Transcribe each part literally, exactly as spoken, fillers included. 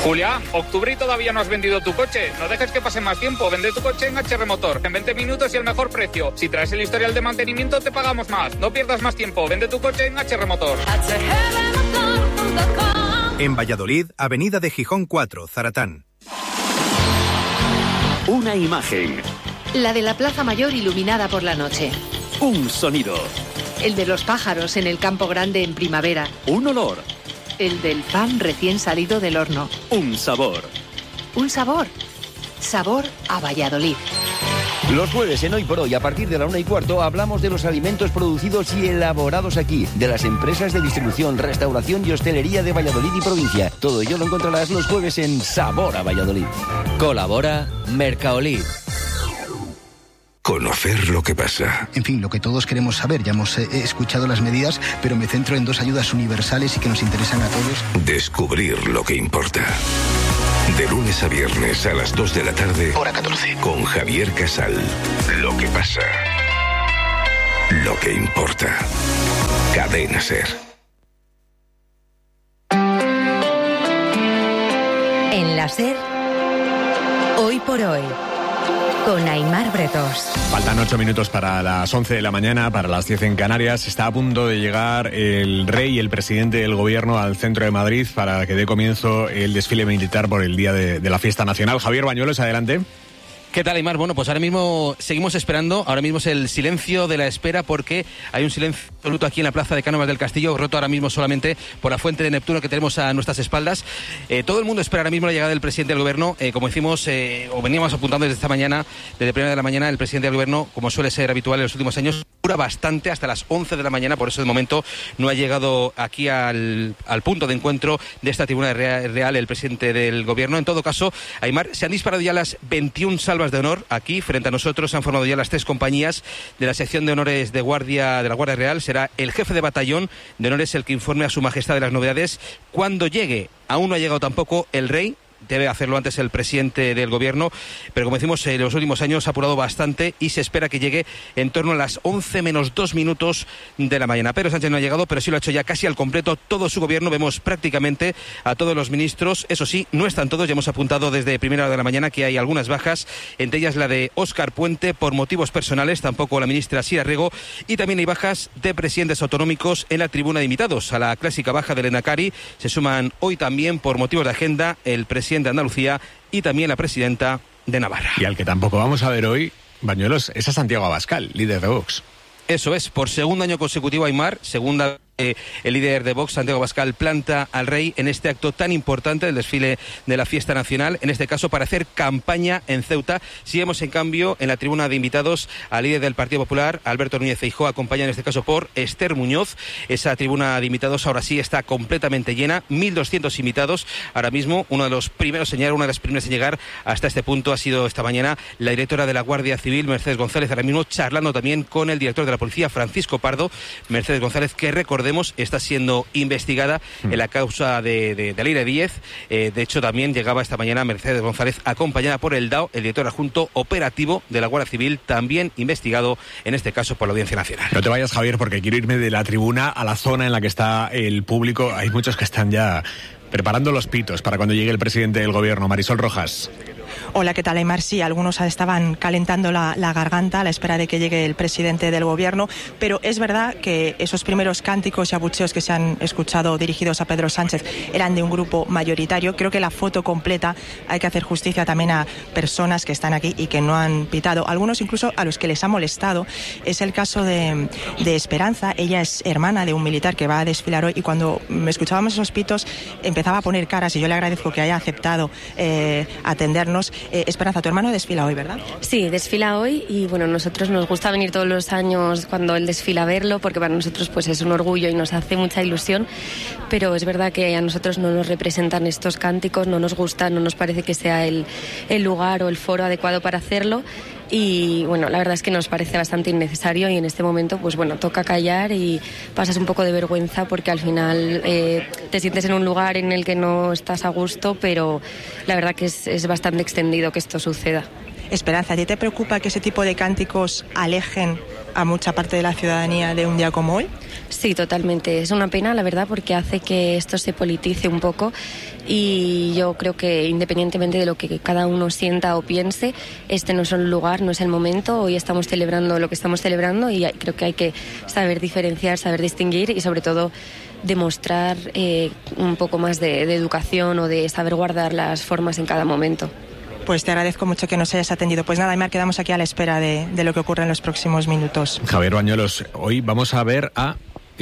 Julia, octubre y todavía no has vendido tu coche. No dejes que pase más tiempo. Vende tu coche en H R Motor. En veinte minutos y el mejor precio. Si traes el historial de mantenimiento, te pagamos más. No pierdas más tiempo. Vende tu coche en H R Motor. En Valladolid, Avenida de Gijón cuatro, Zaratán. Una imagen. La de la Plaza Mayor iluminada por la noche. Un sonido. El de los pájaros en el Campo Grande en primavera. Un olor. El del pan recién salido del horno. Un sabor. Un sabor. Sabor a Valladolid. Los jueves en Hoy por Hoy, a partir de la una y cuarto, hablamos de los alimentos producidos y elaborados aquí, de las empresas de distribución, restauración y hostelería de Valladolid y provincia. Todo ello lo encontrarás los jueves en Sabor a Valladolid. Colabora Mercaolid. Conocer lo que pasa. En fin, lo que todos queremos saber. Ya hemos eh, escuchado las medidas, pero me centro en dos ayudas universales y que nos interesan a todos. Descubrir lo que importa. De lunes a viernes a las dos de la tarde. Hora catorce. Con Javier Casal. Lo que pasa. Lo que importa. Cadena SER. En la SER, Hoy por Hoy, con Aimar Bretos. Faltan ocho minutos para las once de la mañana, para las diez en Canarias. Está a punto de llegar el rey y el presidente del gobierno al centro de Madrid para que dé comienzo el desfile militar por el día de, de la fiesta nacional. Javier Bañuelos, adelante. ¿Qué tal, Aimar? Bueno, pues ahora mismo seguimos esperando. Ahora mismo es el silencio de la espera porque hay un silencio absoluto aquí en la plaza de Cánovas del Castillo, roto ahora mismo solamente por la fuente de Neptuno que tenemos a nuestras espaldas. Eh, todo el mundo espera ahora mismo la llegada del presidente del gobierno. Eh, como decimos, eh, o veníamos apuntando desde esta mañana, desde primera de la mañana, el presidente del gobierno, como suele ser habitual en los últimos años, dura bastante hasta las once de la mañana. Por eso de momento no ha llegado aquí al, al punto de encuentro de esta tribuna real el presidente del gobierno. En todo caso, Aimar, se han disparado ya las veintiuna salvas de honor. Aquí, frente a nosotros, se han formado ya las tres compañías de la sección de honores de guardia de la Guardia Real. Será el jefe de batallón de honores el que informe a su majestad de las novedades cuando llegue. Aún no ha llegado tampoco el rey. Debe hacerlo antes el presidente del gobierno, pero como decimos, en los últimos años ha apurado bastante y se espera que llegue en torno a las once menos dos minutos de la mañana. Pedro Sánchez no ha llegado, pero sí lo ha hecho ya casi al completo todo su gobierno. Vemos prácticamente a todos los ministros. Eso sí, no están todos. Ya hemos apuntado desde primera hora de la mañana que hay algunas bajas, entre ellas la de Óscar Puente por motivos personales, tampoco la ministra Sira Rego, y también hay bajas de presidentes autonómicos en la tribuna de invitados. A la clásica baja del Endacari se suman hoy también por motivos de agenda el presidente de Andalucía y también la presidenta de Navarra. Y al que tampoco vamos a ver hoy, Bañuelos, es a Santiago Abascal, líder de Vox. Eso es, por segundo año consecutivo, Aimar, segunda eh, el líder de Vox, Santiago Abascal, planta al rey en este acto tan importante, el desfile de la fiesta nacional, en este caso para hacer campaña en Ceuta. Si vemos en cambio en la tribuna de invitados al líder del Partido Popular, Alberto Núñez Feijóo, acompañado en este caso por Esther Muñoz. Esa tribuna de invitados ahora sí está completamente llena, mil doscientos invitados. Ahora mismo, uno de los primeros en llegar, una de las primeras en llegar hasta este punto ha sido esta mañana la directora de la Guardia Civil, Mercedes González, ahora mismo charlando también con el director de la Policía, Francisco Pardo. Mercedes González, que recordemos está siendo investigada en la causa de, de, de Leire Díez. Eh, de hecho, también llegaba esta mañana Mercedes González acompañada por el D A O, el director adjunto operativo de la Guardia Civil, también investigado en este caso por la Audiencia Nacional. No te vayas, Javier, porque quiero irme de la tribuna a la zona en la que está el público. Hay muchos que están ya preparando los pitos para cuando llegue el presidente del gobierno. Marisol Rojas. Hola, ¿qué tal, Aimar? Sí, algunos estaban calentando la, la garganta a la espera de que llegue el presidente del gobierno, pero es verdad que esos primeros cánticos y abucheos que se han escuchado dirigidos a Pedro Sánchez eran de un grupo mayoritario. Creo que la foto completa hay que hacer justicia también a personas que están aquí y que no han pitado, algunos incluso a los que les ha molestado. Es el caso de, de Esperanza. Ella es hermana de un militar que va a desfilar hoy y cuando escuchábamos esos pitos empezaba a poner caras y yo le agradezco que haya aceptado eh, atendernos. Eh, Esperanza, tu hermano desfila hoy, ¿verdad? Sí, desfila hoy y bueno, nosotros nos gusta venir todos los años cuando él desfila a verlo porque para nosotros pues es un orgullo y nos hace mucha ilusión, pero es verdad que a nosotros no nos representan estos cánticos, no nos gustan, no nos parece que sea el, el lugar o el foro adecuado para hacerlo. Y bueno, la verdad es que nos parece bastante innecesario y en este momento pues bueno, toca callar y pasas un poco de vergüenza porque al final eh, te sientes en un lugar en el que no estás a gusto, pero la verdad que es, es bastante extendido que esto suceda. Esperanza, ¿a ti te preocupa que ese tipo de cánticos alejen a mucha parte de la ciudadanía de un día como hoy? Sí, totalmente. Es una pena, la verdad, porque hace que esto se politice un poco y yo creo que independientemente de lo que cada uno sienta o piense, este no es el lugar, no es el momento. Hoy estamos celebrando lo que estamos celebrando y creo que hay que saber diferenciar, saber distinguir y sobre todo demostrar eh, un poco más de, de educación o de saber guardar las formas en cada momento. Pues te agradezco mucho que nos hayas atendido. Pues nada, Aimar, quedamos aquí a la espera de, de lo que ocurra en los próximos minutos. Javier Bañuelos, hoy vamos a ver a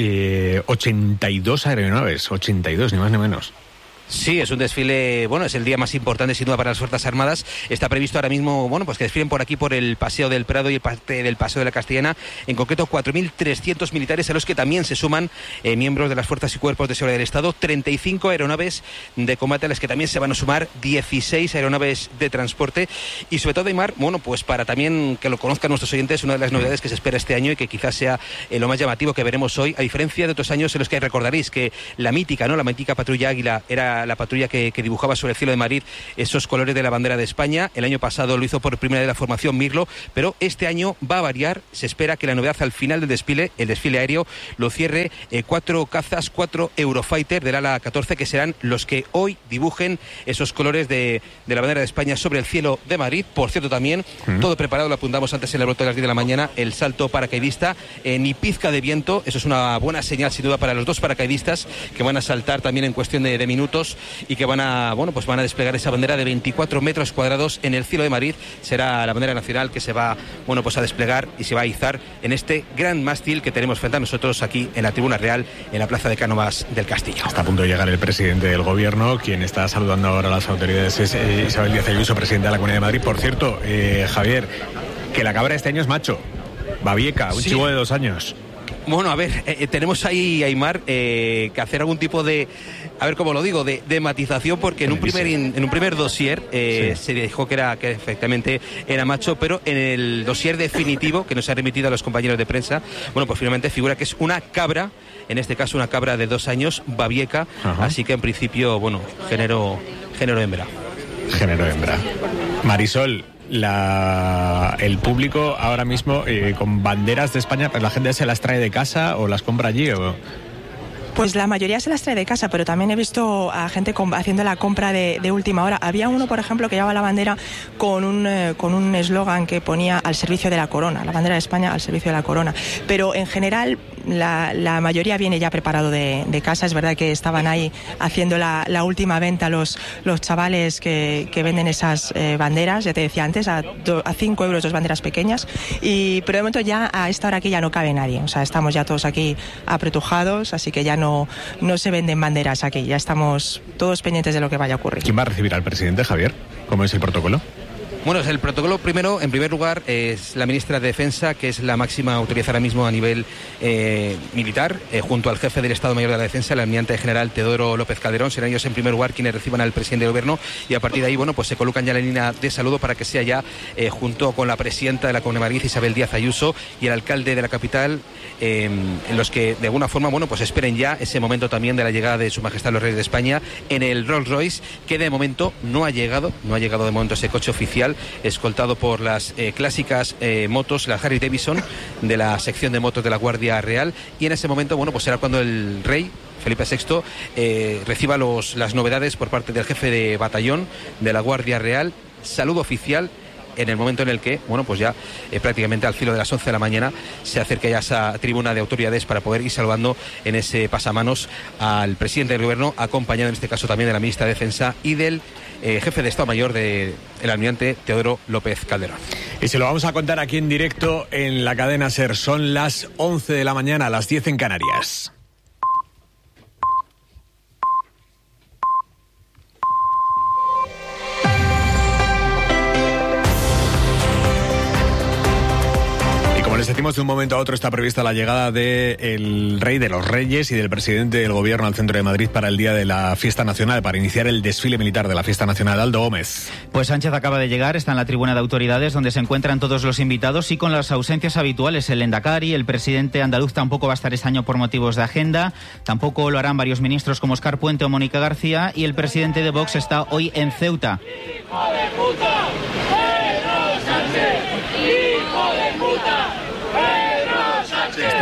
eh, ochenta y dos aeronaves, ochenta y dos, ni más ni menos. Sí, es un desfile, bueno, es el día más importante sin duda para las Fuerzas Armadas. Está previsto ahora mismo, bueno, pues que desfilen por aquí por el Paseo del Prado y parte del Paseo de la Castellana, en concreto cuatro mil trescientos militares a los que también se suman eh, miembros de las Fuerzas y Cuerpos de Seguridad del Estado, treinta y cinco aeronaves de combate a las que también se van a sumar dieciséis aeronaves de transporte y sobre todo, Aimar, bueno, pues para también que lo conozcan nuestros oyentes, una de las novedades que se espera este año y que quizás sea eh, lo más llamativo que veremos hoy, a diferencia de otros años en los que recordaréis que la mítica, ¿no?, la mítica patrulla Águila era la patrulla que, que dibujaba sobre el cielo de Madrid esos colores de la bandera de España. El año pasado lo hizo por primera vez la formación Mirlo, pero este año va a variar. Se espera que la novedad al final del desfile, el desfile aéreo, lo cierre eh, cuatro cazas, cuatro Eurofighter del ala catorce, que serán los que hoy dibujen esos colores de, de la bandera de España sobre el cielo de Madrid. Por cierto, también, mm. todo preparado, lo apuntamos antes en el brote de las diez de la mañana, el salto paracaidista, eh, ni pizca de viento. Eso es una buena señal, sin duda, para los dos paracaidistas que van a saltar también en cuestión de, de minutos y que van a, bueno, pues van a desplegar esa bandera de veinticuatro metros cuadrados en el cielo de Madrid. Será la bandera nacional que se va, bueno, pues a desplegar y se va a izar en este gran mástil que tenemos frente a nosotros aquí en la Tribuna Real, en la Plaza de Cánovas del Castillo. Está a punto de llegar el presidente del Gobierno. Quien está saludando ahora a las autoridades es eh, Isabel Díaz Ayuso, presidenta de la Comunidad de Madrid. Por cierto, eh, Javier, que la cabra este año es macho. Babieca, un sí. chivo de dos años. Bueno, a ver, eh, tenemos ahí, Aimar, eh, que hacer algún tipo de, a ver cómo lo digo, de, de matización, porque en un primer in, en un primer dossier eh, sí. se dijo que era que efectivamente era macho, pero en el dossier definitivo que nos ha remitido a los compañeros de prensa, bueno, pues finalmente figura que es una cabra, en este caso una cabra de dos años, babieca, Ajá. así que en principio, bueno, género, género hembra. Género hembra. Marisol, La, el público ahora mismo eh, con banderas de España, pues la gente se las trae de casa o las compra allí o... Pues la mayoría se las trae de casa, pero también he visto a gente haciendo la compra de, de última hora. Había uno, por ejemplo, que llevaba la bandera con un eh, con un eslogan que ponía al servicio de la corona, la bandera de España al servicio de la corona. Pero en general la, la mayoría viene ya preparado de, de casa. Es verdad que estaban ahí haciendo la, la última venta los, los chavales que, que venden esas eh, banderas, ya te decía antes, a, do, a cinco euros dos banderas pequeñas. Y, pero de momento ya a esta hora aquí ya no cabe nadie. O sea, estamos ya todos aquí apretujados, así que ya no No, no se venden banderas aquí, ya estamos todos pendientes de lo que vaya a ocurrir. ¿Quién va a recibir al presidente, Javier? ¿Cómo es el protocolo? Bueno, el protocolo primero, en primer lugar, es la ministra de Defensa, que es la máxima autoridad ahora mismo a nivel eh, militar, eh, junto al jefe del Estado Mayor de la Defensa, el almirante general Teodoro López Calderón. Serán ellos en primer lugar quienes reciban al presidente del Gobierno y a partir de ahí, bueno, pues se colocan ya la línea de saludo para que sea ya eh, junto con la presidenta de la Comunidad de Madrid, Isabel Díaz Ayuso, y el alcalde de la capital, eh, en los que de alguna forma, bueno, pues esperen ya ese momento también de la llegada de Su Majestad los Reyes de España en el Rolls Royce, que de momento no ha llegado, no ha llegado de momento ese coche oficial, escoltado por las eh, clásicas eh, motos, la Harley Davidson de la sección de motos de la Guardia Real, y en ese momento, bueno, pues será cuando el rey Felipe sexto eh, reciba los, las novedades por parte del jefe de batallón de la Guardia Real, saludo oficial en el momento en el que, bueno, pues ya eh, prácticamente al filo de las once de la mañana se acerca ya esa tribuna de autoridades para poder ir saludando en ese pasamanos al presidente del Gobierno, acompañado en este caso también de la ministra de Defensa y del eh, jefe de Estado Mayor del almirante Teodoro López Calderón. Y se lo vamos a contar aquí en directo en la cadena SER. Son las once de la mañana, las diez en Canarias. Les decimos, de un momento a otro está prevista la llegada del Rey de los Reyes y del presidente del Gobierno al centro de Madrid para el día de la fiesta nacional, para iniciar el desfile militar de la fiesta nacional. Aldo Gómez. Pues Sánchez acaba de llegar, está en la tribuna de autoridades donde se encuentran todos los invitados y con las ausencias habituales. El Endacari, el presidente andaluz tampoco va a estar este año por motivos de agenda, tampoco lo harán varios ministros como Óscar Puente o Mónica García, y el presidente de Vox está hoy en Ceuta. ¡Hijo de puta! ¡Pedro Sánchez! ¡Hijo de puta! ¡Pedro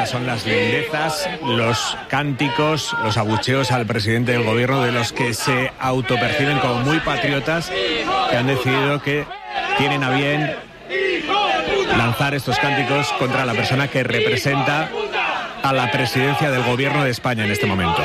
son las lindezas, los cánticos, los abucheos al presidente del gobierno de los que se autoperciben como muy patriotas, que han decidido que tienen a bien lanzar estos cánticos contra la persona que representa a la presidencia del gobierno de España en este momento.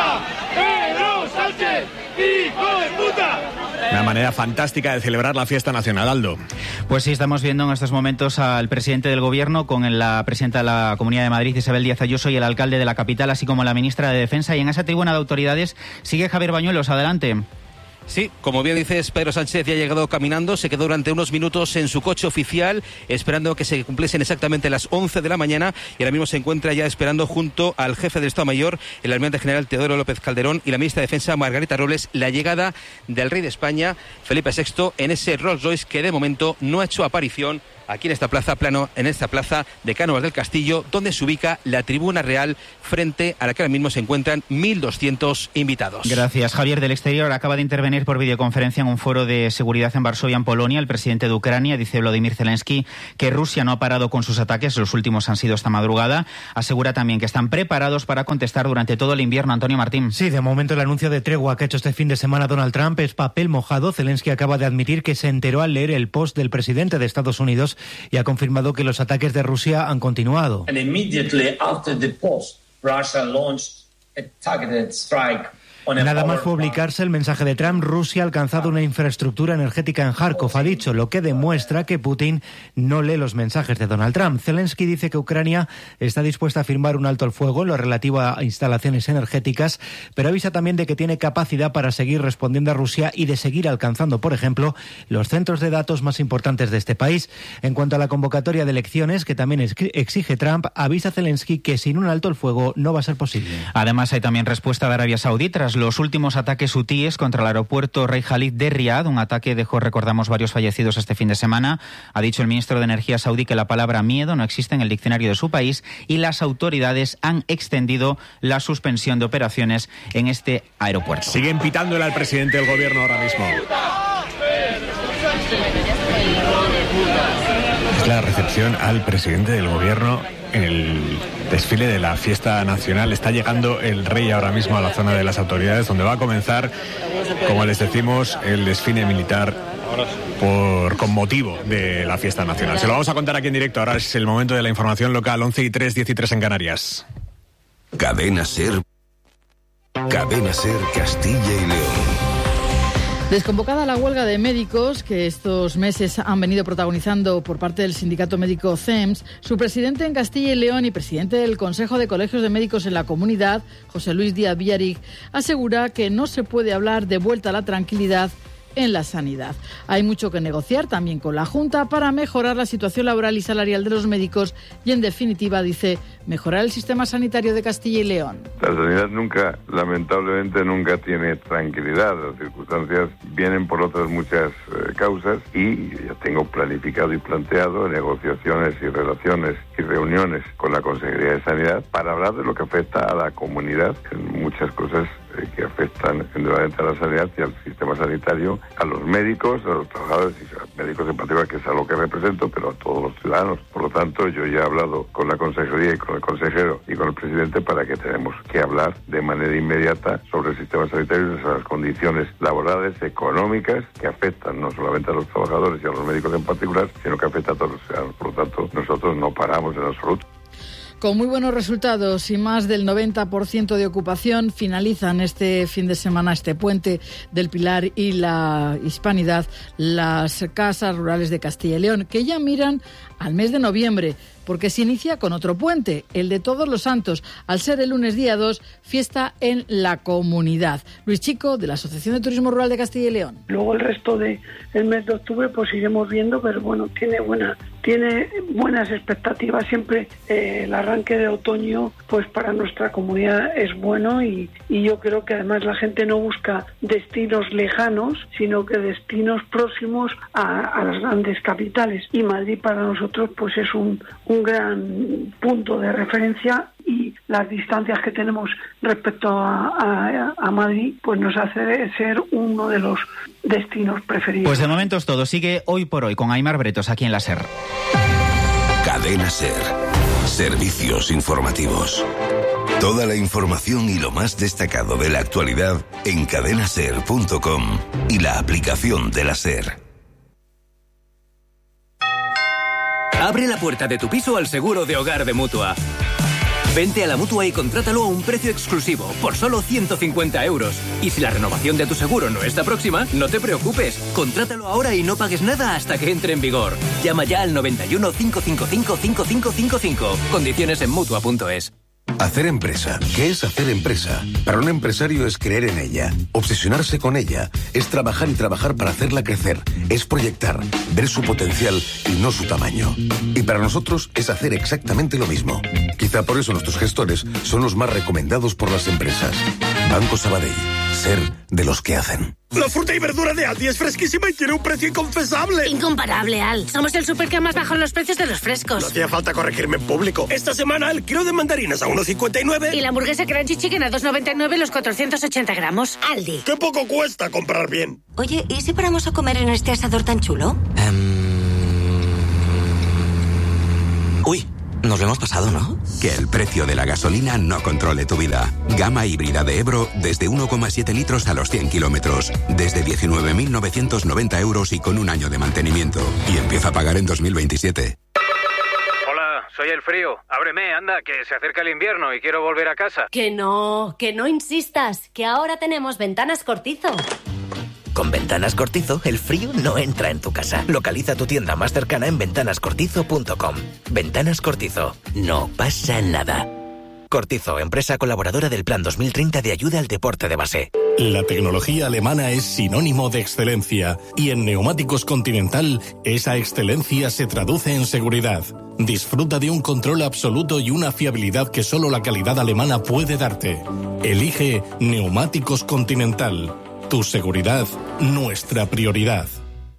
Una manera fantástica de celebrar la fiesta nacional, Aldo. Pues sí, estamos viendo en estos momentos al presidente del Gobierno con la presidenta de la Comunidad de Madrid, Isabel Díaz Ayuso, y el alcalde de la capital, así como la ministra de Defensa. Y en esa tribuna de autoridades sigue Javier Bañuelos. Adelante. Sí, como bien dices, Pedro Sánchez ya ha llegado caminando, se quedó durante unos minutos en su coche oficial, esperando que se cumpliesen exactamente las once de la mañana, y ahora mismo se encuentra ya esperando junto al jefe del Estado Mayor, el almirante general Teodoro López Calderón, y la ministra de Defensa, Margarita Robles, la llegada del rey de España, Felipe sexto, en ese Rolls Royce que de momento no ha hecho aparición aquí en esta plaza plano, en esta plaza de Cánovas del Castillo, donde se ubica la tribuna real, frente a la que ahora mismo se encuentran mil doscientos invitados. Gracias. Javier, del exterior acaba de intervenir por videoconferencia en un foro de seguridad en Varsovia, en Polonia, el presidente de Ucrania. Dice Volodymyr Zelensky que Rusia no ha parado con sus ataques, los últimos han sido esta madrugada. Asegura también que están preparados para contestar durante todo el invierno. Antonio Martín. Sí, de momento el anuncio de tregua que ha hecho este fin de semana Donald Trump es papel mojado. Zelensky acaba de admitir que se enteró al leer el post del presidente de Estados Unidos y ha confirmado que los ataques de Rusia han continuado. And immediately after the post, Russia launched a targeted strike. Nada más publicarse el mensaje de Trump, Rusia ha alcanzado una infraestructura energética en Kharkov, ha dicho, lo que demuestra que Putin no lee los mensajes de Donald Trump. Zelensky dice que Ucrania está dispuesta a firmar un alto el fuego en lo relativo a instalaciones energéticas, pero avisa también de que tiene capacidad para seguir respondiendo a Rusia y de seguir alcanzando, por ejemplo, los centros de datos más importantes de este país. En cuanto a la convocatoria de elecciones, que también exige Trump, avisa Zelensky que sin un alto el fuego no va a ser posible. Además, hay también respuesta de Arabia Saudí tras los últimos ataques hutíes contra el aeropuerto Rey Khalid de Riad. Un ataque dejó, recordamos, varios fallecidos este fin de semana. Ha dicho el ministro de Energía saudí que la palabra miedo no existe en el diccionario de su país y las autoridades han extendido la suspensión de operaciones en este aeropuerto. Siguen pitándole al presidente del gobierno ahora mismo. Es la recepción al presidente del gobierno en el desfile de la fiesta nacional. Está llegando el rey ahora mismo a la zona de las autoridades, donde va a comenzar, como les decimos, el desfile militar por, con motivo de la fiesta nacional. Se lo vamos a contar aquí en directo. Ahora es el momento de la información local. once y tres, diez y tres en Canarias. Cadena SER. Cadena SER Castilla y León. Desconvocada la huelga de médicos que estos meses han venido protagonizando por parte del sindicato médico C E M S, su presidente en Castilla y León y presidente del Consejo de Colegios de Médicos en la comunidad, José Luis Díaz Villaric, asegura que no se puede hablar de vuelta a la tranquilidad en la sanidad. Hay mucho que negociar también con la Junta para mejorar la situación laboral y salarial de los médicos y, en definitiva, dice, mejorar el sistema sanitario de Castilla y León. La sanidad nunca, lamentablemente, nunca tiene tranquilidad. Las circunstancias vienen por otras muchas eh, causas y ya tengo planificado y planteado negociaciones y relaciones y reuniones con la Consejería de Sanidad para hablar de lo que afecta a la comunidad, en muchas cosas eh, que afectan indudablemente a la sanidad y al sistema sanitario, a los médicos, a los trabajadores y a los médicos en particular, que es a lo que represento, pero a todos los ciudadanos. Por lo tanto, yo ya he hablado con la Consejería y con el consejero y con el presidente para que tenemos que hablar de manera inmediata sobre el sistema sanitario y sobre las condiciones laborales, económicas, que afectan no solamente a los trabajadores y a los médicos en particular, sino que afecta a todos los ciudadanos. Por lo tanto, nosotros no paramos en absoluto. Con muy buenos resultados y más del noventa por ciento de ocupación, finalizan este fin de semana, este puente del Pilar y la Hispanidad, las casas rurales de Castilla y León, que ya miran al mes de noviembre, porque se inicia con otro puente, el de Todos los Santos, al ser el lunes día dos, fiesta en la comunidad. Luis Chico, de la Asociación de Turismo Rural de Castilla y León. Luego el resto del mes de octubre pues iremos viendo, pero bueno, tiene buena tiene buenas expectativas. Siempre eh, el arranque de otoño pues para nuestra comunidad es bueno y, y yo creo que además la gente no busca destinos lejanos, sino que destinos próximos a, a las grandes capitales. Y Madrid para nosotros pues es un, un gran punto de referencia y las distancias que tenemos respecto a, a, a Madrid pues nos hace ser uno de los destinos preferidos. Pues de momento es todo. Sigue Hoy por Hoy con Aimar Bretos aquí en la SER. Cadena SER. Servicios informativos. Toda la información y lo más destacado de la actualidad en cadena ser punto com y la aplicación de la SER. Abre la puerta de tu piso al seguro de hogar de Mutua. Vente a la Mutua y contrátalo a un precio exclusivo, por solo ciento cincuenta euros. Y si la renovación de tu seguro no está próxima, no te preocupes. Contrátalo ahora y no pagues nada hasta que entre en vigor. Llama ya al noventa y uno, cinco cinco cinco, cinco cinco cinco cinco. Condiciones en Mutua punto es. Hacer empresa. ¿Qué es hacer empresa? Para un empresario es creer en ella, obsesionarse con ella, es trabajar y trabajar para hacerla crecer, es proyectar, ver su potencial y no su tamaño. Y para nosotros es hacer exactamente lo mismo. Quizá por eso nuestros gestores son los más recomendados por las empresas. Banco Sabadell. Ser de los que hacen. La fruta y verdura de Aldi es fresquísima y tiene un precio inconfesable. Incomparable, Al. Somos el súper que más baja los precios de los frescos. No hacía falta corregirme en público. Esta semana el kilo de mandarinas a uno cincuenta y nueve. Y la hamburguesa Crunchy Chicken a dos noventa y nueve los cuatrocientos ochenta gramos. Aldi. ¡Qué poco cuesta comprar bien! Oye, ¿y si paramos a comer en este asador tan chulo? Um... Uy. Nos lo hemos pasado, ¿no? Que el precio de la gasolina no controle tu vida. Gama híbrida de Ebro desde uno coma siete litros a los cien kilómetros. Desde diecinueve mil novecientos noventa euros y con un año de mantenimiento. Y empieza a pagar en dos mil veintisiete. Hola, soy el frío. Ábreme, anda, que se acerca el invierno y quiero volver a casa. Que no, que no insistas, que ahora tenemos Ventanas Cortizo. Con Ventanas Cortizo, el frío no entra en tu casa. Localiza tu tienda más cercana en ventanas cortizo punto com. Ventanas Cortizo. No pasa nada. Cortizo, empresa colaboradora del Plan dos mil treinta de ayuda al deporte de base. La tecnología alemana es sinónimo de excelencia y en Neumáticos Continental esa excelencia se traduce en seguridad. Disfruta de un control absoluto y una fiabilidad que solo la calidad alemana puede darte. Elige Neumáticos Continental. Tu seguridad, nuestra prioridad.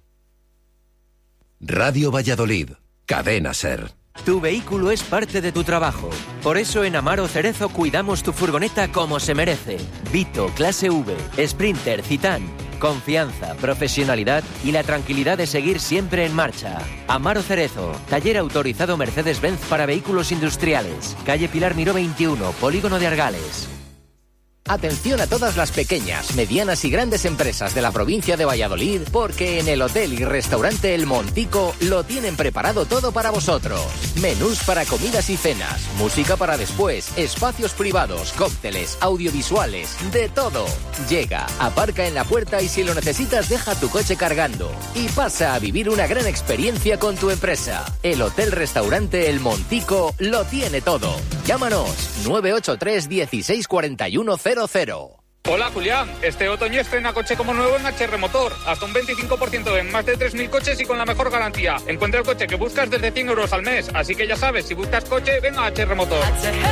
Radio Valladolid, Cadena SER. Tu vehículo es parte de tu trabajo. Por eso en Amaro Cerezo cuidamos tu furgoneta como se merece. Vito, clase V, Sprinter, Citán. Confianza, profesionalidad y la tranquilidad de seguir siempre en marcha. Amaro Cerezo, taller autorizado Mercedes-Benz para vehículos industriales. Calle Pilar Miró veintiuno, Polígono de Argales. Atención a todas las pequeñas, medianas y grandes empresas de la provincia de Valladolid, porque en el hotel y restaurante El Montico lo tienen preparado todo para vosotros. Menús para comidas y cenas, música para después, espacios privados, cócteles, audiovisuales, de todo. Llega, aparca en la puerta y si lo necesitas deja tu coche cargando y pasa a vivir una gran experiencia con tu empresa. El hotel restaurante El Montico lo tiene todo. Llámanos nueve ocho tres dieciséis cuarenta y uno cero cero. Hola Julián, este otoño estrena coche como nuevo en H R Motor. Hasta un veinticinco por ciento en más de tres mil coches y con la mejor garantía. Encuentra el coche que buscas desde cien euros al mes. Así que ya sabes, si buscas coche, ven a H R Motor.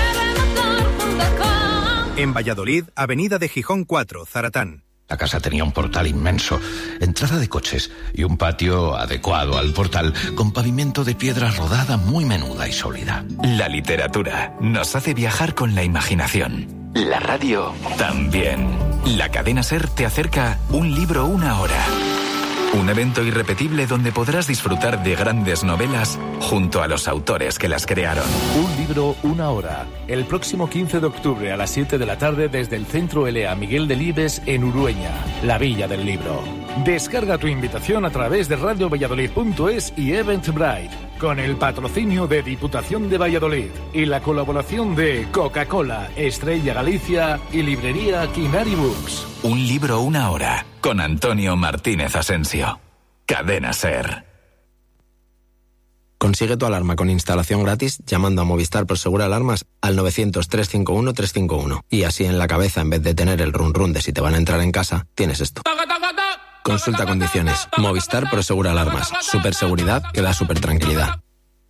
En Valladolid, Avenida de Gijón cuatro, Zaratán. La casa tenía un portal inmenso, entrada de coches y un patio adecuado al portal, con pavimento de piedra rodada muy menuda y sólida. La literatura nos hace viajar con la imaginación. La radio también. La cadena SER te acerca Un libro, una hora. Un evento irrepetible donde podrás disfrutar de grandes novelas junto a los autores que las crearon. Un libro, una hora. El próximo quince de octubre a las siete de la tarde desde el Centro L A Miguel Delibes en Urueña, la Villa del Libro. Descarga tu invitación a través de radio valladolid punto es y Eventbrite, con el patrocinio de Diputación de Valladolid y la colaboración de Coca-Cola, Estrella Galicia y Librería Quinari Books. Un libro, una hora, con Antonio Martínez Asensio. Cadena SER. Consigue tu alarma con instalación gratis llamando a Movistar Prosegur Alarmas al novecientos, trescientos cincuenta y uno, trescientos cincuenta y uno. Y así en la cabeza, en vez de tener el run run de si te van a entrar en casa, tienes esto. Consulta condiciones. Movistar Prosegur Alarmas. Super seguridad que da super tranquilidad.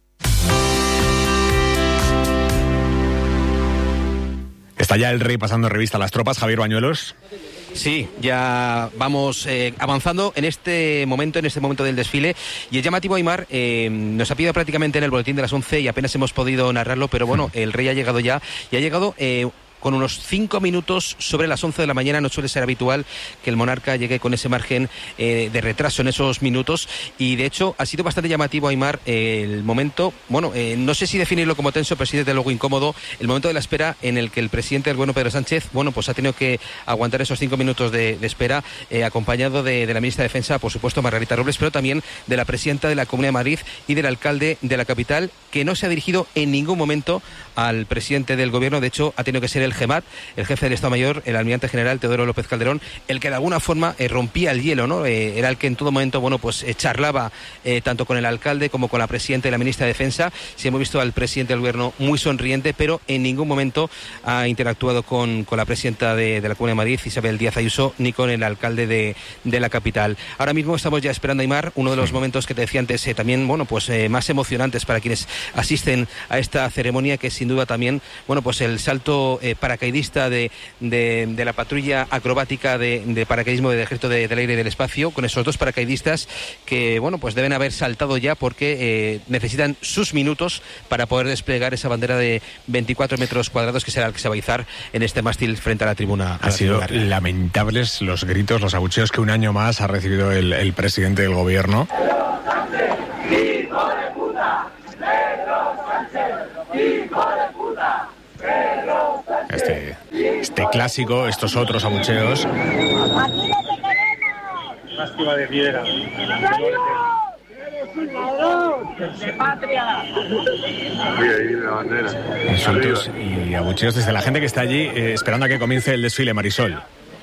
Está ya el rey pasando revista a las tropas, Javier Bañuelos. Sí, ya vamos eh, avanzando en este momento, en este momento del desfile. Y el llamativo Aimar eh, nos ha pedido prácticamente en el boletín de las once y apenas hemos podido narrarlo, pero bueno, el rey ha llegado ya y ha llegado... Eh, con unos cinco minutos sobre las once de la mañana. No suele ser habitual que el monarca llegue con ese margen eh, de retraso en esos minutos, y de hecho ha sido bastante llamativo, Aimar, eh, el momento, bueno, eh, no sé si definirlo como tenso, pero sí desde luego incómodo, el momento de la espera en el que el presidente del bueno Pedro Sánchez, bueno, pues ha tenido que aguantar esos cinco minutos de, de espera, eh, acompañado de, de la ministra de Defensa, por supuesto Margarita Robles, pero también de la presidenta de la Comunidad de Madrid y del alcalde de la capital, que no se ha dirigido en ningún momento al presidente del gobierno. De hecho, ha tenido que ser el GEMAT, el jefe del Estado Mayor, el almirante general Teodoro López Calderón, el que de alguna forma eh, rompía el hielo, ¿no? Eh, era el que en todo momento, bueno, pues eh, charlaba eh, tanto con el alcalde como con la presidenta y la ministra de Defensa. Sí hemos visto al presidente del gobierno muy sonriente, pero en ningún momento ha interactuado con, con la presidenta de, de la Comunidad de Madrid, Isabel Díaz Ayuso, ni con el alcalde de, de la capital. Ahora mismo estamos ya esperando, Aimar, uno de los momentos que te decía antes, eh, también, bueno, pues eh, más emocionantes para quienes asisten a esta ceremonia, que es sin duda también, bueno, pues el salto eh, paracaidista de, de, de la patrulla acrobática de, de paracaidismo del Ejército de, del Aire y del Espacio, con esos dos paracaidistas que, bueno, pues deben haber saltado ya, porque eh, necesitan sus minutos para poder desplegar esa bandera de veinticuatro metros cuadrados, que será el que se va a izar en este mástil frente a la tribuna. Han sido lamentables los gritos, los abucheos que un año más ha recibido el, el presidente del gobierno. Este, este clásico, estos otros abucheos. Lástima de piedra. ¡De patria! Insultos y abucheos desde la gente que está allí eh, esperando a que comience el desfile, Marisol.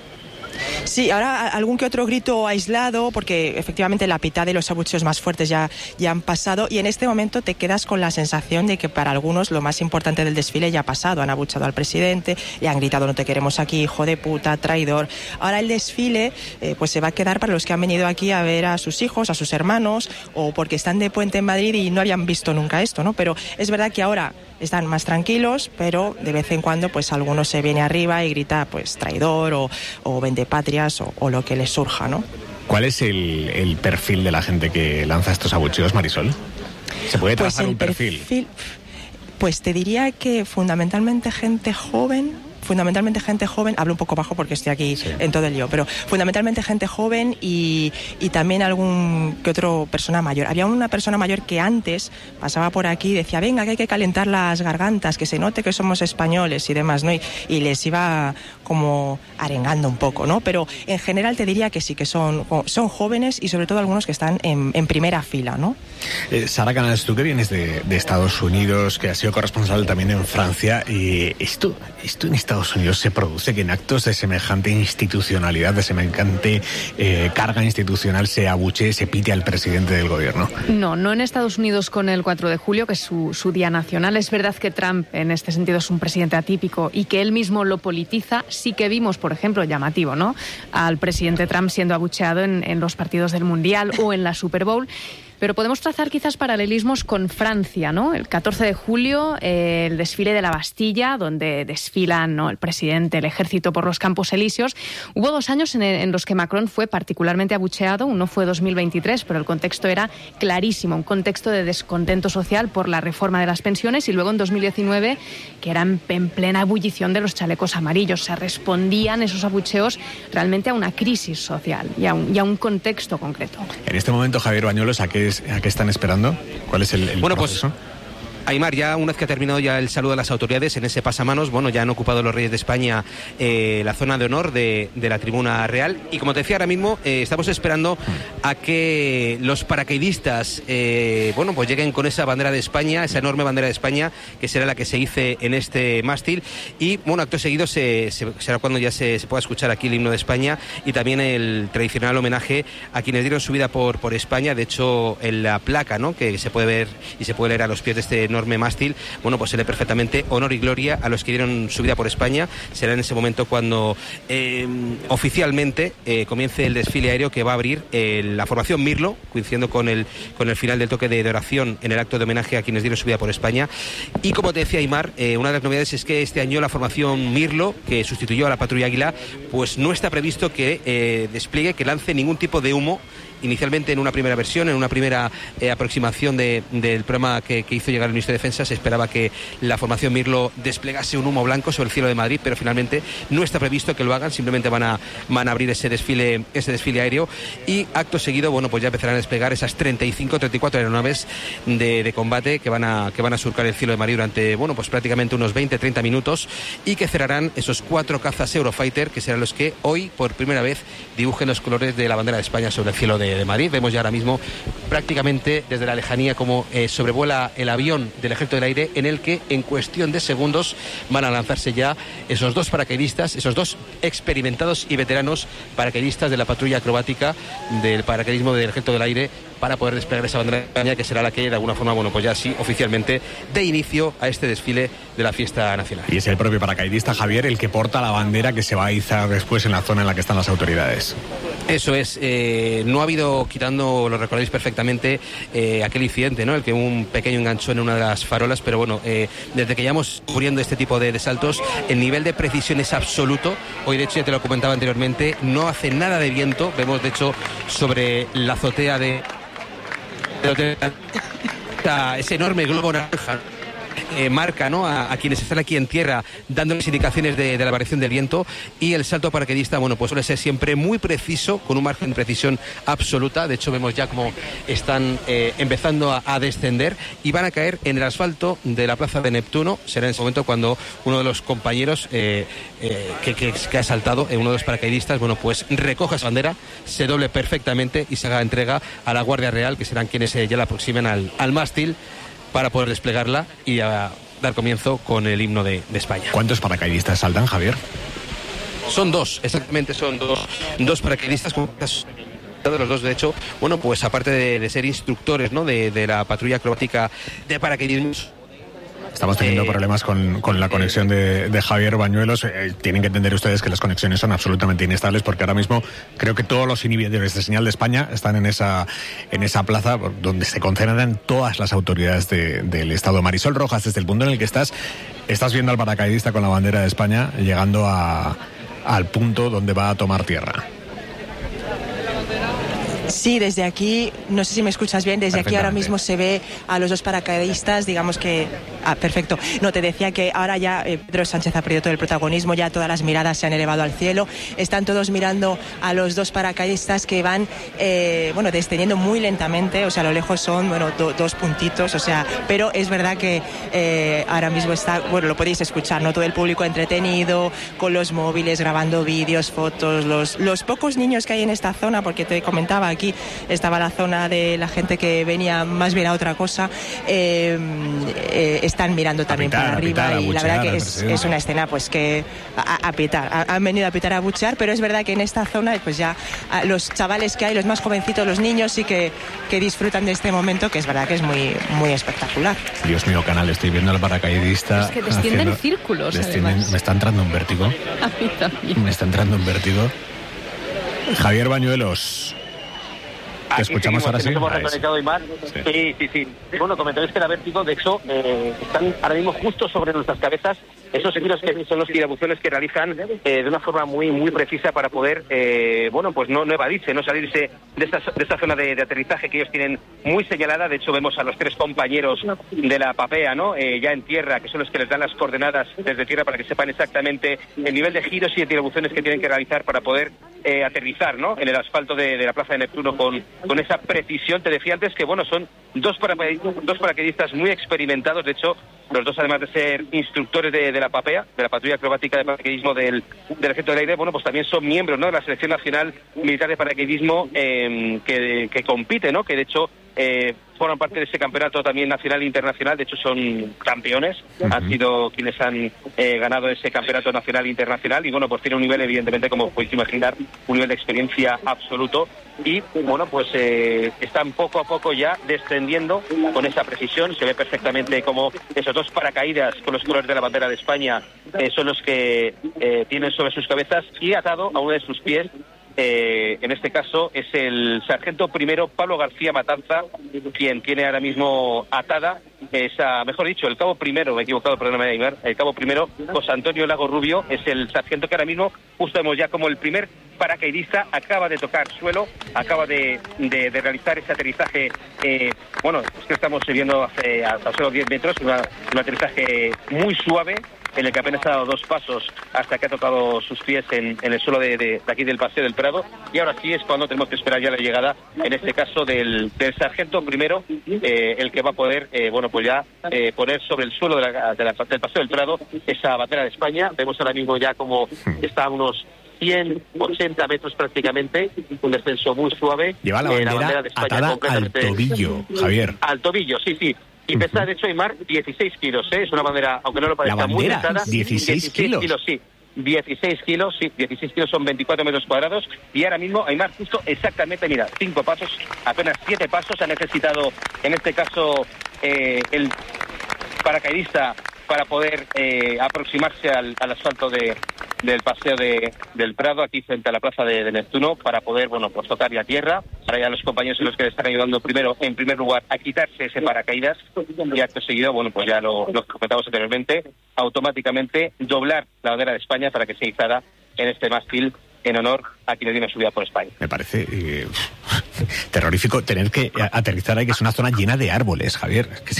Sí, ahora algún que otro grito aislado, porque efectivamente la pitad de los abucheos más fuertes ya, ya han pasado, y en este momento te quedas con la sensación de que para algunos lo más importante del desfile ya ha pasado. Han abucheado al presidente, le han gritado "no te queremos aquí, hijo de puta, traidor". Ahora el desfile eh, pues se va a quedar para los que han venido aquí a ver a sus hijos, a sus hermanos, o porque están de puente en Madrid y no habían visto nunca esto, ¿no? Pero es verdad que ahora están más tranquilos, pero de vez en cuando pues alguno se viene arriba y grita pues traidor o, o vendepatrias o, o lo que les surja, ¿no? ¿Cuál es el, el perfil de la gente que lanza estos abucheos, Marisol? ¿Se puede trazar pues un perfil? perfil? Pues te diría que fundamentalmente gente joven, fundamentalmente gente joven, hablo un poco bajo porque estoy aquí sí. en todo el lío, pero fundamentalmente gente joven y, y también algún que otro persona mayor. Había una persona mayor que antes pasaba por aquí y decía, venga, que hay que calentar las gargantas, que se note que somos españoles y demás, ¿no? Y, y les iba como arengando un poco, ¿no? Pero en general te diría que sí, que son, son jóvenes y sobre todo algunos que están en, en primera fila, ¿no? Eh, Sara Canals, tú que vienes de, de Estados Unidos, que has sido corresponsal también en Francia, y esto, esto en Estados Unidos se produce que en actos de semejante institucionalidad, de semejante eh, carga institucional, se abuchee, se pite al presidente del gobierno. No, no en Estados Unidos con el cuatro de julio, que es su, su día nacional. Es verdad que Trump en este sentido es un presidente atípico y que él mismo lo politiza. Sí que vimos, por ejemplo, llamativo, ¿no?, al presidente Trump siendo abucheado en, en los partidos del Mundial o en la Super Bowl. Pero podemos trazar quizás paralelismos con Francia, ¿no? El catorce de julio, eh, el desfile de la Bastilla, donde desfilan, ¿no?, el presidente, el ejército por los Campos Elíseos. Hubo dos años en, el, en los que Macron fue particularmente abucheado. Uno fue dos mil veintitrés, pero el contexto era clarísimo, un contexto de descontento social por la reforma de las pensiones. Y luego en dos mil diecinueve, que era en, en plena ebullición de los chalecos amarillos. Se respondían esos abucheos realmente a una crisis social y a un, y a un contexto concreto. En este momento, Javier Bañuelos, ¿a qué, ¿a qué están esperando? ¿Cuál es el, el bueno, proceso? Pues Aimar, ya una vez que ha terminado ya el saludo a las autoridades en ese pasamanos, bueno, ya han ocupado los Reyes de España eh, la zona de honor de, de la tribuna real, y como te decía ahora mismo, eh, estamos esperando a que los paracaidistas eh, bueno, pues lleguen con esa bandera de España, esa enorme bandera de España, que será la que se hice en este mástil, y bueno, acto seguido se, se, será cuando ya se, se pueda escuchar aquí el himno de España y también el tradicional homenaje a quienes dieron su vida por, por España. De hecho, en la placa, ¿no?, que se puede ver y se puede leer a los pies de este enorme mástil, bueno, pues se lee perfectamente honor y gloria a los que dieron su vida por España. Será en ese momento cuando eh, oficialmente eh, comience el desfile aéreo, que va a abrir eh, la formación Mirlo, coincidiendo con el, con el final del toque de oración en el acto de homenaje a quienes dieron su vida por España. Y como te decía, Aimar, eh, una de las novedades es que este año la formación Mirlo, que sustituyó a la Patrulla Águila, pues no está previsto que eh, despliegue, que lance ningún tipo de humo Inicialmente, en una primera versión, en una primera eh, aproximación de, del programa que, que hizo llegar el Ministro de Defensa, se esperaba que la formación Mirlo desplegase un humo blanco sobre el cielo de Madrid, pero finalmente no está previsto que lo hagan, simplemente van a, van a abrir ese desfile, ese desfile aéreo, y acto seguido, bueno, pues ya empezarán a desplegar esas treinta y cinco, treinta y cuatro aeronaves de, de combate que van a que van a surcar el cielo de Madrid durante, bueno, pues prácticamente unos veinte, treinta minutos, y que cerrarán esos cuatro cazas Eurofighter, que serán los que hoy, por primera vez, dibujen los colores de la bandera de España sobre el cielo de, de Madrid. Vemos ya ahora mismo prácticamente desde la lejanía como eh, sobrevuela el avión del Ejército del Aire, en el que en cuestión de segundos van a lanzarse ya esos dos paracaidistas, esos dos experimentados y veteranos paracaidistas de la patrulla acrobática del paracaidismo del Ejército del Aire, para poder desplegar esa bandera de España, que será la que de alguna forma, bueno, pues ya sí, oficialmente dé inicio a este desfile de la fiesta nacional. Y es el propio paracaidista, Javier, el que porta la bandera que se va a izar después en la zona en la que están las autoridades. Eso es, eh, no ha habido, quitando, lo recordáis perfectamente, eh, aquel incidente, ¿no? El que hubo un pequeño enganchón en una de las farolas, pero bueno, eh, desde que llevamos cubriendo este tipo de, de saltos, el nivel de precisión es absoluto. Hoy, de hecho, ya te lo comentaba anteriormente, no hace nada de viento. Vemos, de hecho, sobre la azotea de... de ese enorme globo naranja. Eh, marca, ¿no?, a, a quienes están aquí en tierra, dándoles indicaciones de, de la variación del viento, y el salto paracaidista, bueno, pues suele ser siempre muy preciso, con un margen de precisión absoluta. De hecho, vemos ya cómo están eh, empezando a, a descender y van a caer en el asfalto de la plaza de Neptuno. Será en ese momento cuando uno de los compañeros eh, eh, que, que, que ha saltado, eh, uno de los paracaidistas, bueno, pues recoja esa bandera, se doble perfectamente y se haga entrega a la Guardia Real, que serán quienes eh, ya la aproximen al, al mástil, para poder desplegarla y a dar comienzo con el himno de, de España. ¿Cuántos paracaidistas saltan, Javier? Son dos, exactamente, son dos, dos paracaidistas. De los dos, de hecho, bueno, pues aparte de, de ser instructores, ¿no?, de, de la patrulla acrobática de paracaidismo. Estamos teniendo eh, problemas con, con la conexión de, de Javier Bañuelos. Eh, tienen que entender ustedes que las conexiones son absolutamente inestables, porque ahora mismo creo que todos los inhibidores de señal de España están en esa en esa plaza donde se concentran todas las autoridades de, del Estado. Marisol Rojas, desde el punto en el que estás, estás viendo al paracaidista con la bandera de España llegando a, al punto donde va a tomar tierra. Sí, desde aquí, no sé si me escuchas bien, desde aquí ahora mismo se ve a los dos paracaidistas, digamos que... Ah, perfecto. No, te decía que ahora ya eh, Pedro Sánchez ha perdido todo el protagonismo, ya todas las miradas se han elevado al cielo, están todos mirando a los dos paracaidistas que van, eh, bueno, descendiendo muy lentamente, o sea, a lo lejos son, bueno, do, dos puntitos, o sea, pero es verdad que eh, ahora mismo está, bueno, lo podéis escuchar, ¿no?, todo el público entretenido, con los móviles, grabando vídeos, fotos, los, los pocos niños que hay en esta zona, porque te comentaba, aquí estaba la zona de la gente que venía más bien a otra cosa, eh, eh, están mirando también pitar, para arriba pitar, y la verdad que es, es una escena pues que a, a pitar, a, han venido a pitar, a buchear, pero es verdad que en esta zona pues ya a, los chavales que hay, los más jovencitos, los niños sí que, que disfrutan de este momento, que es verdad que es muy, muy espectacular. Dios mío, canal, estoy viendo al paracaidista. Es que descienden en círculos, descienden, me está entrando un vértigo. A mí también. Me está entrando un vértigo. Javier Bañuelos, ¿te escuchamos seguimos, ahora sí? Hemos reconectado, Imar. Sí. sí, sí, sí. Bueno, comentarles que la Vértigo, de hecho, eh, están ahora mismo justo sobre nuestras cabezas. Esos giros que son los tirabuzones que realizan eh, de una forma muy muy precisa para poder, eh, bueno, pues no, no evadirse, no salirse de esta, de esta zona de, de aterrizaje que ellos tienen muy señalada. De hecho, vemos a los tres compañeros de la Papea, ¿no?, eh, ya en tierra, que son los que les dan las coordenadas desde tierra para que sepan exactamente el nivel de giros y de tirabuzones que tienen que realizar para poder eh, aterrizar, ¿no?, en el asfalto de, de la Plaza de Neptuno con, con esa precisión. Te decía antes que, bueno, son dos, paracaidistas, dos paracaidistas muy experimentados. De hecho, los dos, además de ser instructores de, de la Papea, de la patrulla acrobática de paracaidismo del, del Ejército del Aire, bueno, pues también son miembros, ¿no?, de la Selección Nacional Militar de Paracaidismo eh, que, que compite, ¿no?, que de hecho eh, forman parte de ese campeonato también nacional e internacional. De hecho, son campeones, uh-huh. han sido quienes han eh, ganado ese campeonato nacional e internacional, y bueno, pues tiene un nivel, evidentemente, como podéis imaginar, un nivel de experiencia absoluto, y bueno, pues eh, están poco a poco ya descendiendo con esa precisión. Se ve perfectamente como esos dos paracaídas con los colores de la bandera de España eh, son los que eh, tienen sobre sus cabezas, y atado a uno de sus pies, Eh, en este caso es el sargento primero Pablo García Matanza, quien tiene ahora mismo atada esa, mejor dicho, el cabo primero, me he equivocado, perdóname, Aymar, el cabo primero, José Antonio Lago Rubio, es el sargento que ahora mismo, justo vemos ya como el primer paracaidista, acaba de tocar suelo, acaba de, de, de realizar ese aterrizaje, eh, bueno, es que estamos viendo hace, a solo diez metros, una, un aterrizaje muy suave, en el que apenas ha dado dos pasos hasta que ha tocado sus pies en, en el suelo de, de, de aquí del Paseo del Prado, y ahora sí es cuando tenemos que esperar ya la llegada, en este caso del, del sargento primero, eh, el que va a poder, eh, bueno, pues ya eh, poner sobre el suelo de la, de la, del Paseo del Prado esa bandera de España. Vemos ahora mismo ya como está a unos ciento ochenta metros prácticamente, un descenso muy suave. Lleva la bandera, eh, la bandera de España atada al tobillo, Javier. Al tobillo, sí, sí. Y pesa, uh-huh. de hecho, Aymar, dieciséis kilos, ¿eh? Es una bandera, aunque no lo parezca, muy pesada. dieciséis kilos. kilos, sí. dieciséis kilos, sí. dieciséis kilos son veinticuatro metros cuadrados. Y ahora mismo, Aymar, justo exactamente, mira, cinco pasos, apenas siete pasos ha necesitado, en este caso, eh, el paracaidista para poder eh, aproximarse al, al asfalto de, del Paseo de, del Prado, aquí frente a la plaza de, de Neptuno, para poder, bueno, pues tocar ya tierra. Ahora ya los compañeros son los que le están ayudando primero, en primer lugar, a quitarse ese paracaídas, y acto seguido, bueno, pues ya lo, lo comentamos anteriormente, automáticamente doblar la bandera de España para que se izara en este mástil en honor a quienes dieron su vida por España. Me parece eh, terrorífico tener que aterrizar ahí, que es una zona llena de árboles, Javier. Que se...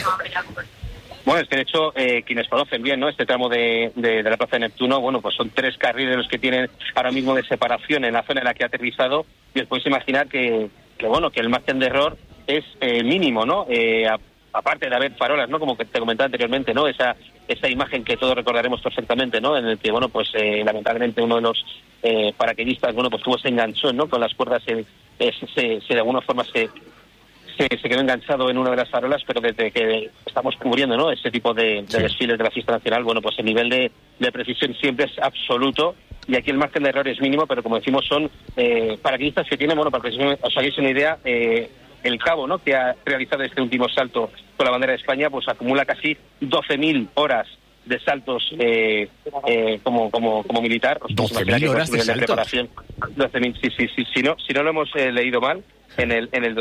Bueno, es que de hecho, eh, quienes conocen bien, ¿no?, este tramo de, de, de la plaza de Neptuno, bueno, pues son tres carriles los que tienen ahora mismo de separación en la zona en la que ha aterrizado, y os podéis imaginar que, que bueno, que el margen de error es eh, mínimo, ¿no? Eh, a, aparte de haber farolas, ¿no?, como que te comentaba anteriormente, ¿no?, esa esa imagen que todos recordaremos perfectamente, ¿no?, en el que, bueno, pues eh, lamentablemente uno de los eh, paracaidistas, bueno, pues tuvo ese enganchón, ¿no?, con las cuerdas, se, se, se, se de alguna forma se... Se, se quedó enganchado en una de las farolas, pero desde que estamos cubriendo, ¿no?, ese tipo de, de sí. desfiles de la fiesta nacional, bueno, pues el nivel de, de precisión siempre es absoluto, y aquí el margen de error es mínimo, pero como decimos, son eh, paracaidistas que tienen, bueno, para que os hagáis una idea, eh, el cabo, ¿no?, que ha realizado este último salto con la bandera de España, pues acumula casi doce mil horas de saltos eh, eh, como como como militar. doce mil horas de, de preparación. doce mil, sí, sí, sí, si no, si no lo hemos eh, leído mal, en el en el